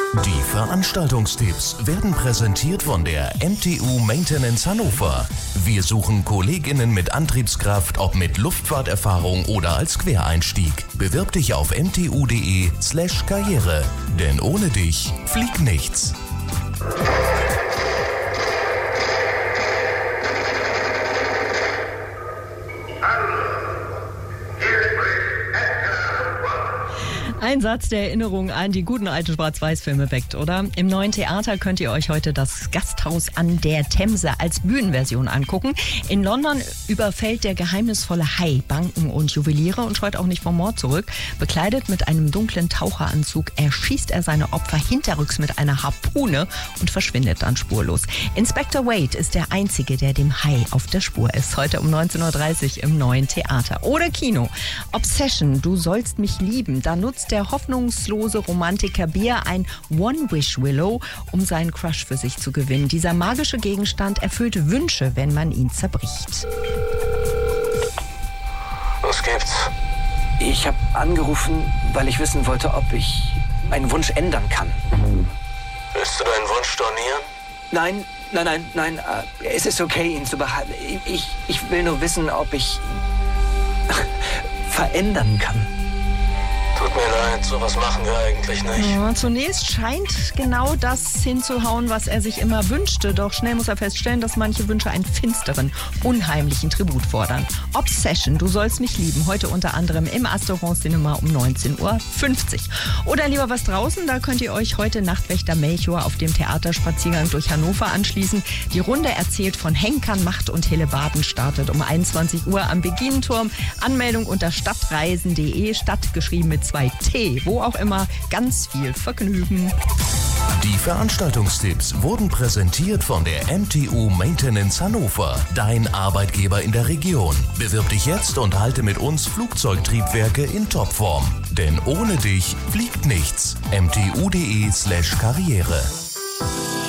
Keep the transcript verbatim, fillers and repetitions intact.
Die Veranstaltungstipps werden präsentiert von der M T U Maintenance Hannover. Wir suchen KollegInnen mit Antriebskraft, ob mit Luftfahrterfahrung oder als Quereinstieg. Bewirb dich auf m t u punkt d e slash karriere. Denn ohne dich fliegt nichts. Ein Satz der Erinnerung an die guten alten Schwarz-Weiß-Filme weckt, oder? Im Neuen Theater könnt ihr euch heute das Gasthaus an der Themse als Bühnenversion angucken. In London überfällt der geheimnisvolle Hai Banken und Juweliere und scheut auch nicht vom Mord zurück. Bekleidet mit einem dunklen Taucheranzug erschießt er seine Opfer hinterrücks mit einer Harpune und verschwindet dann spurlos. Inspector Wade ist der Einzige, der dem Hai auf der Spur ist. Heute um neunzehn Uhr dreißig im Neuen Theater. Oder Kino. Obsession, du sollst mich lieben. Da nutzt der hoffnungslose Romantiker Beer ein One-Wish-Willow, um seinen Crush für sich zu gewinnen. Dieser magische Gegenstand erfüllt Wünsche, wenn man ihn zerbricht. Was gibt's? Ich habe angerufen, weil ich wissen wollte, ob ich meinen Wunsch ändern kann. Willst du deinen Wunsch stornieren? Nein, nein, nein, nein. Äh, es ist okay, ihn zu behalten. Ich, ich will nur wissen, ob ich verändern kann. Tut mir leid, sowas machen wir eigentlich nicht. Ja, zunächst scheint genau das hinzuhauen, was er sich immer wünschte. Doch schnell muss er feststellen, dass manche Wünsche einen finsteren, unheimlichen Tribut fordern. Obsession, du sollst mich lieben. Heute unter anderem im Asteron Cinema um neunzehn Uhr fünfzig. Oder lieber was draußen, da könnt ihr euch heute Nachtwächter Melchior auf dem Theaterspaziergang durch Hannover anschließen. Die Runde erzählt von Henkern, Macht und Hellebarden startet um einundzwanzig Uhr am Beginenturm. Anmeldung unter stadtreisen punkt de, Stadt geschrieben mit zwei T, wo auch immer. Ganz viel Vergnügen. Die Veranstaltungstipps wurden präsentiert von der M T U Maintenance Hannover, dein Arbeitgeber in der Region. Bewirb dich jetzt und halte mit uns Flugzeugtriebwerke in Topform. Denn ohne dich fliegt nichts. m t u punkt d e slash karriere.